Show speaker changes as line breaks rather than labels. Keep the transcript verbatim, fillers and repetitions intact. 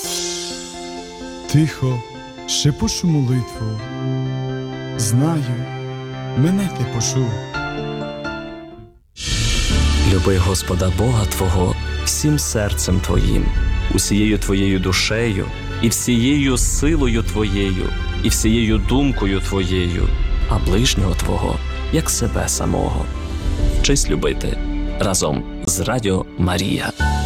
Тихо шепочу молитву, знаю, мене ти почув.
Люби Господа Бога твого всім серцем твоїм, усією твоєю душею, і всією силою твоєю, і всією думкою твоєю, а ближнього твого, як себе самого. Вчись любити разом з Радіо Марія.